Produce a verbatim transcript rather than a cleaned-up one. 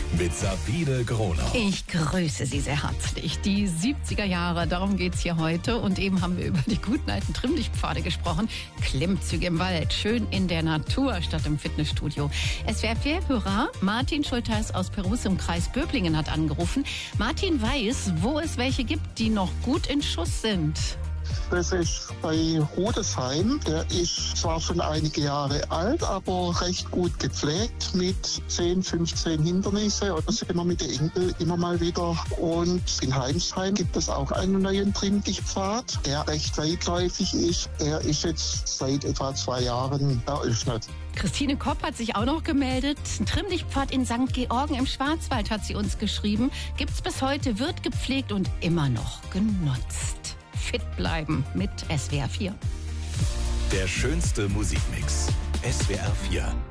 mit Sabine Gronau. Ich grüße Sie sehr herzlich. Die siebziger Jahre, darum geht's hier heute. Und eben haben wir über die guten alten Trimmlichtpfade gesprochen. Klimmzüge im Wald, schön in der Natur statt im Fitnessstudio. S W R vier-Hörer Martin Schulteis aus Perus im Kreis Böblingen hat angerufen. Martin weiß, wo es welche gibt, die noch gut in Schuss sind. Das ist bei Rudesheim. Der ist zwar schon einige Jahre alt, aber recht gut gepflegt mit zehn, fünfzehn Hindernisse. Oder sind wir mit den Enkel immer mal wieder. Und in Heimsheim gibt es auch einen neuen Trimmlichtpfad, der recht weitläufig ist. Er ist jetzt seit etwa zwei Jahren eröffnet. Christine Kopp hat sich auch noch gemeldet. Ein Trimmlichtpfad in Sankt Georgen im Schwarzwald hat sie uns geschrieben. Gibt's bis heute, wird gepflegt und immer noch genutzt. Fit bleiben mit S W R vier. Der schönste Musikmix. S W R vier.